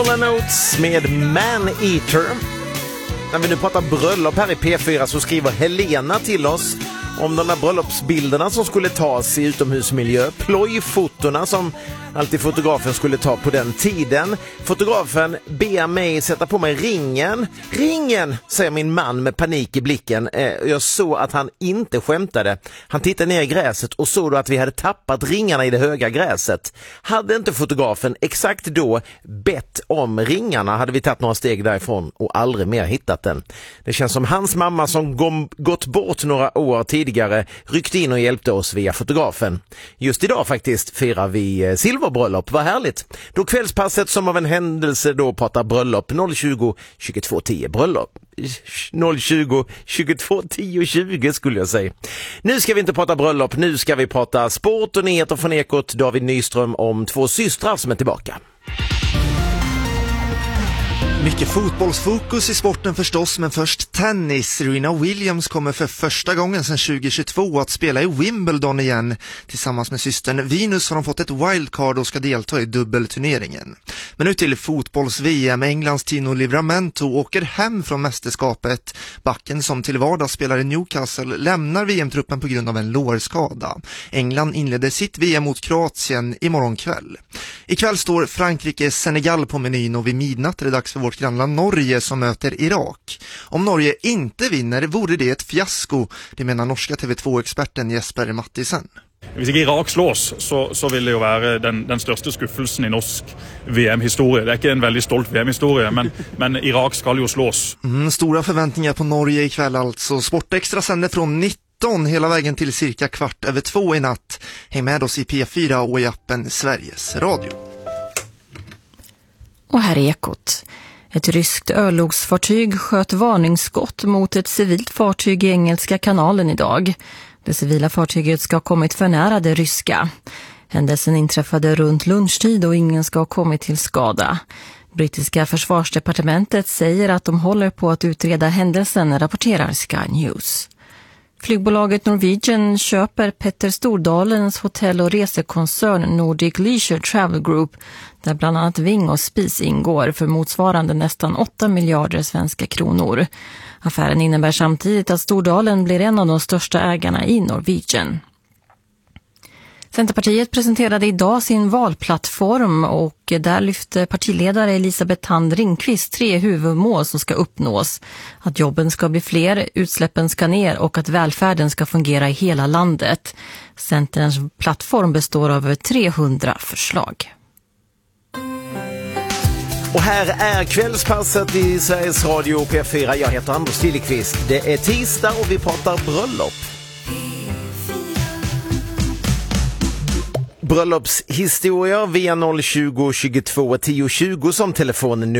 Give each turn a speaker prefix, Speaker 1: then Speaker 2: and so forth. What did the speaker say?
Speaker 1: Notes med Man Eater. När vi nu pratar bröllop här i P4 så skriver Helena till oss om de där bröllopsbilderna som skulle tas i utomhusmiljö. Plojfotorna som alltid fotografen skulle ta på den tiden. Fotografen ber mig sätta på mig ringen. Ringen, säger min man med panik i blicken. Jag såg att han inte skämtade. Han tittade ner i gräset och såg då att vi hade tappat ringarna i det höga gräset. Hade inte fotografen exakt då bett om ringarna hade vi tagit några steg därifrån och aldrig mer hittat den. Det känns som hans mamma som gått bort några år tidigare ryckte in och hjälpte oss via fotografen. Just idag faktiskt firar vi silverbröllop, vad härligt. Då kvällspasset som av en händelse då pratar bröllop 020 22 10 bröllop. 020 22 10 20 skulle jag säga. Nu ska vi inte prata bröllop, nu ska vi prata sport och nyheter från Ekot. David Nyström om två systrar som är tillbaka.
Speaker 2: Mycket fotbollsfokus i sporten förstås, men först tennis. Serena Williams kommer för första gången sedan 2022 att spela i Wimbledon igen. Tillsammans med systern Venus har de fått ett wildcard och ska delta i dubbelturneringen. Men nu till fotbolls-VM. Englands Tino Livramento åker hem från mästerskapet. Backen som till vardags spelar i Newcastle lämnar VM-truppen på grund av en lårskada. England inledde sitt VM mot Kroatien imorgon kväll. Ikväll står Frankrike-Senegal på menyn och vid midnatt är det dags för vårt grannland Norge som möter Irak. Om Norge inte vinner vore det ett fiasko, det menar norska TV2-experten Jesper Mattisen.
Speaker 3: Hvis ikke Irak slås, så vil det jo være den største skuffelsen i norsk VM-historie. Det er ikke en veldig stolt VM-historie, men Irak skal jo slås.
Speaker 2: Stora förväntningar på Norge ikväll alltså. Sportextra sänder från 19 hela vägen till cirka 1:15 i natt. Häng med oss i P4 och i appen Sveriges Radio.
Speaker 4: Och här är Ekot. Ett ryskt örlogsfartyg sköt varningsskott mot ett civilt fartyg i Engelska kanalen idag. Det civila fartyget ska ha kommit för nära det ryska. Händelsen inträffade runt lunchtid och ingen ska ha kommit till skada. Brittiska försvarsdepartementet säger att de håller på att utreda händelsen, rapporterar Sky News. Flygbolaget Norwegian köper Petter Stordalens hotell- och resekoncern Nordic Leisure Travel Group, där bland annat Ving och Spis ingår, för motsvarande nästan 8 miljarder svenska kronor. Affären innebär samtidigt att Stordalen blir en av de största ägarna i Norwegian. Centerpartiet presenterade idag sin valplattform och där lyfte partiledare Elisabeth Thand Ringqvist 3 huvudmål som ska uppnås. Att jobben ska bli fler, utsläppen ska ner och att välfärden ska fungera i hela landet. Centerns plattform består av över 300 förslag.
Speaker 1: Och här är kvällspasset i Sveriges Radio P4. Jag heter Anders Tillqvist. Det är tisdag och vi pratar bröllop. Bröllopshistorier via 020 22 10 20 som telefonen